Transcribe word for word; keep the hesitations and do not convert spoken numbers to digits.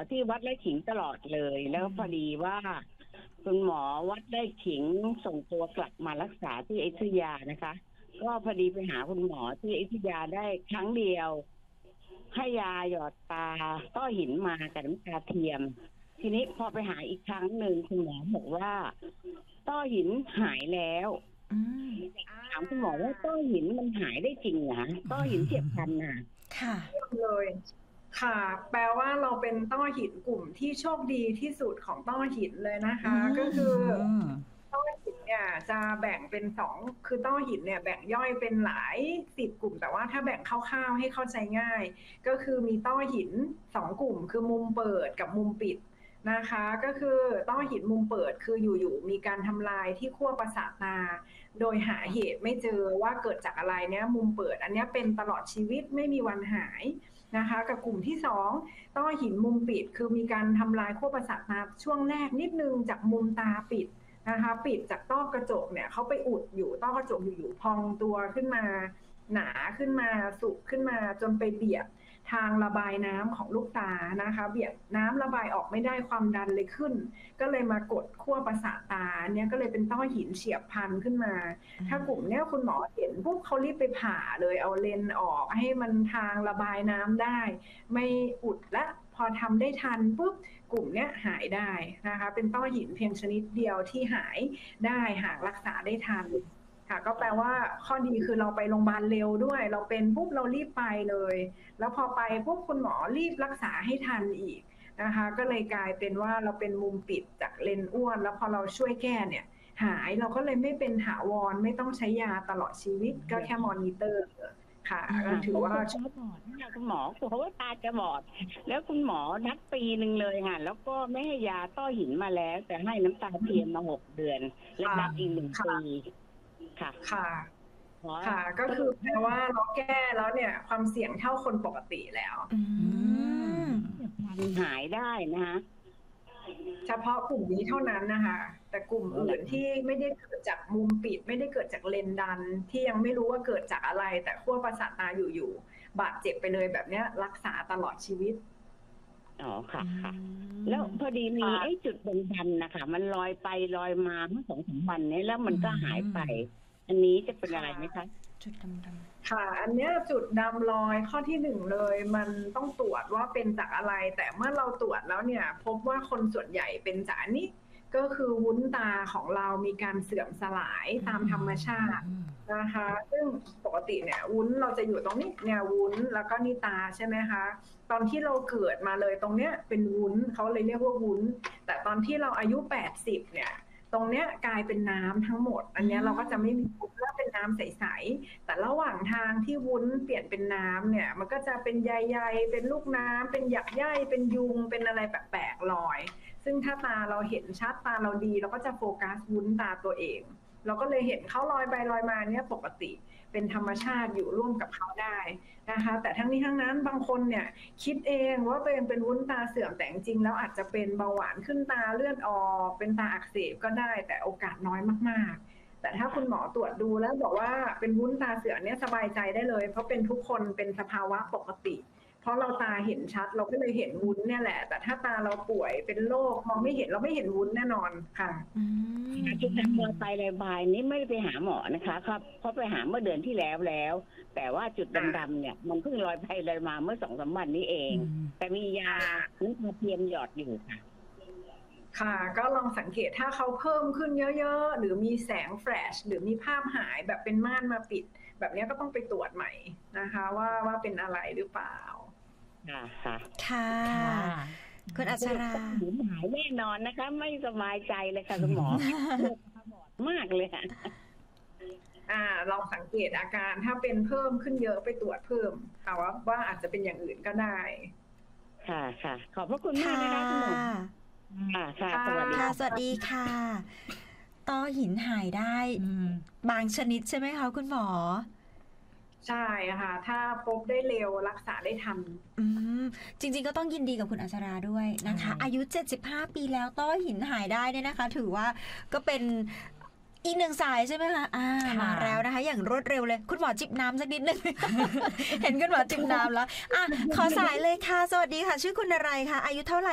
ที่วัดไร่ขิงตลอดเลยแล้วพอดีว่าคุณหมอวัดไร่ขิงส่งตัวกลับมารักษาที่อยุธยานะคะก็พอดีไปหาคุณหมอที่อยุธยาได้ครั้งเดียวให้ยาหยอดตาต้อหินมากับน้ำตาเทียมทีนี้พอไปหาอีกครั้งหนึ่งคุณหมอบอกว่าต้อหินหายแล้วถามคุณหมอว่าต้อหินมันหายได้จริงเหรอต้อหินเฉียบพลันน่ะค่ะเลยค่ะแปลว่าเราเป็นต้อหินกลุ่มที่โชคดีที่สุดของต้อหินเลยนะคะก็คือต้อหินเนี่ยจะแบ่งเป็นสองคือต้อหินเนี่ยแบ่งย่อยเป็นหลายสิบกลุ่มแต่ว่าถ้าแบ่งคร่าวๆให้เข้าใจง่ายก็คือมีต้อหินสองกลุ่มคือมุมเปิดกับมุมปิดนะคะก็คือต้อหินมุมเปิดคืออยู่ๆมีการทำลายที่ขั้วประสาทตาโดยหาเหตุไม่เจอว่าเกิดจากอะไรเนี่ยมุมเปิดอันนี้เป็นตลอดชีวิตไม่มีวันหายนะคะกับกลุ่มที่สองต้อหินมุมปิดคือมีการทำลายขั้วประสาทตาช่วงแรกนิดนึงจากมุมตาปิดนะคะปิดจากต้อกระจกเนี่ยเขาไปอุดอยู่ต้อกระจกอยู่ๆพองตัวขึ้นมาหนาขึ้นมาสุกขึ้นมาจนไปเบียดทางระบายน้ำของลูกตานะคะเบียดน้ำระบายออกไม่ได้ความดันเลยขึ้นก็เลยมากดขั้วประสาทตาเนี่ยก็เลยเป็นต้อหินเฉียบพลันขึ้นมาถ้ากลุ่มเนี้ยคุณหมอเห็นพวกเขารีบไปผ่าเลยเอาเลนส์ออกให้มันทางระบายน้ำได้ไม่อุดและพอทำได้ทันปุ๊บกลุ่มเนี้ยหายได้นะคะเป็นต้อหินเพียงชนิดเดียวที่หายได้หากรักษาได้ทันค่ะก็แปลว่าข้อดีคือเราไปโรงพยาบาลเร็วด้วยเราเป็นปุ๊บเรารีบไปเลยแล้วพอไปปุ๊บคุณหมอรีบรักษาให้ทันอีกนะคะก็เลยกลายเป็นว่าเราเป็นมุมปิดจากเลนส์อ้วนแล้วพอเราช่วยแก้เนี่ยหายเราก็เลยไม่เป็นถาวรไม่ต้องใช้ยาตลอดชีวิตก็แค่มอนิเตอร์ค่ะก็ถือว่าชอบบอดนะคุณหมอเพราะว่าตาจะบอดแล้วคุณหมอนัดปีหนึ่งเลยค่ะแล้วก็ไม่ให้ยาต้อหินมาแล้วแต่ให้น้ำตาเทียมมาหกเดือนและนัดอีกหนึ่งปีค่ะค่ะค่ะก็คือแปลว่าเราแก้แล้วเนี่ยความเสี่ยงเท่าคนปกติแล้วหายได้นะคะเฉพาะกลุ่มนี้เท่านั้นนะคะแต่กลุ่มอื่นที่ไม่ได้เกิดจากมุมปิดไม่ได้เกิดจากเลนดันที่ยังไม่รู้ว่าเกิดจากอะไรแต่ขั้วประสาทตาอยู่ๆบาดเจ็บไปเลยแบบนี้รักษาตลอดชีวิตอ๋อค่ะค่ะแล้วพอดีมีไอ้จุดดำๆนะคะมันลอยไปลอยมาเมื่อสองสามวันนี้แล้วมันก็หายไปอันนี้จะเป็นอะไรไหมคะจุดดำๆค่ะอันนี้จุดดำลอยข้อที่หนึ่งเลยมันต้องตรวจว่าเป็นจากอะไรแต่เมื่อเราตรวจแล้วเนี่ยพบว่าคนส่วนใหญ่เป็นจากนี้ก็คือวุ้นตาของเรามีการเสื่อมสลายตามธรรมชาตินะคะซึ่งปกติเนี่ยวุ้นเราจะอยู่ตรงนี้เนี่ยวุ้นแล้วก็นี่ตาใช่ไหมคะตอนที่เราเกิดมาเลยตรงเนี้ยเป็นวุ้นเขาเลยเรียกว่าวุ้นแต่ตอนที่เราอายุแปดสิบเนี่ยตรงเนี้ยกลายเป็นน้ำทั้งหมดอันนี้เราก็จะไม่มีวุ้นแล้วเป็นน้ำใสๆแต่ระหว่างทางที่วุ้นเปลี่ยนเป็นน้ำเนี่ยมันก็จะเป็นใยๆเป็นลูกน้ำเป็นหยักใยเป็นยุงเป็นอะไรแปลกๆลอยซึ่งถ้าตาเราเห็นชัดตาเราดีเราก็จะโฟกัสวุ้นตาตัวเองเราก็เลยเห็นเขาลอยไปลอยมาเนี่ยปกติเป็นธรรมชาติอยู่ร่วมกับเขาได้นะคะแต่ทั้งนี้ทั้งนั้นบางคนเนี่ยคิดเองว่าตัวเองเป็นวุ้นตาเสื่อมแต่จริงๆแล้วอาจจะเป็นเบาหวานขึ้นตาเลือดออกเป็นตาอักเสบก็ได้แต่โอกาสน้อยมากๆแต่ถ้าคุณหมอตรวจดูแล้วบอกว่าเป็นวุ้นตาเสื่อมเนี่ยสบายใจได้เลยเพราะเป็นทุกคนเป็นสภาวะปกติเพราะเราตาเห็นชัดเราก็เลยเห็นวุ้นเนี่ยแหละแต่ถ้าตาเราป่วยเป็นโรคมองไม่เห็นเราไม่เห็นวุ้นแน่นอนค่ะจุดดำลอยไปลอยมานี้ไม่ได้ไปหาหมอนะคะครับเพราะไปหาเมื่อเดือนที่แล้วแล้วแต่ว่าจุดดำๆเนี่ยมันเพิ่งลอยไปลอยมาเมื่อสองสามวันนี้เองแต่มียาน้ำตาเทียมหยอดอยู่ค่ะค่ะก็ลองสังเกตถ้าเขาเพิ่มขึ้นเยอะๆหรือมีแสงแฟลชหรือมีภาพหายแบบเป็นม่านมาปิดแบบนี้ก็ต้องไปตรวจใหม่นะคะว่าว่าเป็นอะไรหรือเปล่าค่ะค่ะค่ะคุณอัชราหายแน่นอนนะคะไม่สบายใจเลยค่ะคุณหมอมากเลยค่ะอ่าลองสังเกตอาการถ้าเป็นเพิ่มขึ้นเยอะไปตรวจเพิ่มค่ะว่าว่าอาจจะเป็นอย่างอื่นก็ได้ค่ะค่ะขอบพระคุณมากนะคะคุณหมอค่ะค่ะสวัสดีค่ะสวัสดีค่ะต้อหินหายได้บางชนิดใช่ไหมคะคุณหมอใช่ค่ะถ้าพบได้เร็วรักษาได้ทันอืมจริงๆก็ต้องยินดีกับคุณอัชราด้วยนะคะอายุเจ็ดสิบห้าปีแล้วต้อหินหายได้เนี่ยนะคะถือว่าก็เป็นอีกหนึ่งสายใช่ไหมคะอ่ามาแล้วนะคะอย่างรวดเร็วเลยคุณหมอจิบน้ำสักนิดนึง เห็นคุณหมอจิบน้ำแล้วอ่ะขอสายเลยค่ะสวัสดีค่ะชื่อคุณอะไรคะอายุเท่าไหร่